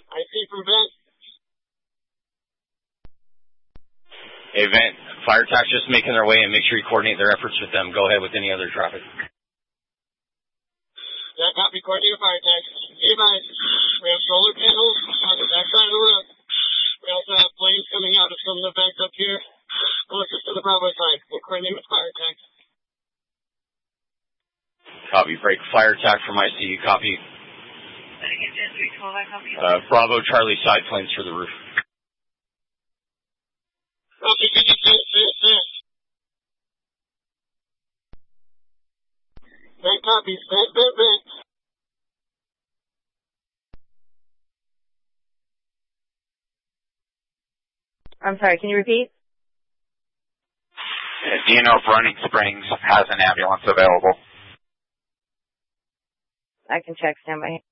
I see from Vent. Hey, Vent. Fire attack's just making their way, and make sure you coordinate their efforts with them. Go ahead with any other traffic. Yeah, copy. Coordinate fire attack. Hey, guys. We have solar panels on the backside of the roof. We also have flames coming out of some of the vents up here. Closest to the Bravo side. We'll coordinate with fire attack. Copy. Break fire attack from ICU. Copy. Bravo, Charlie, side planes for the roof. Copy. Can you say it? Vent copies. Vent. I'm sorry, can you repeat? Do you know if Running Springs has an ambulance available? I can check. Stand by.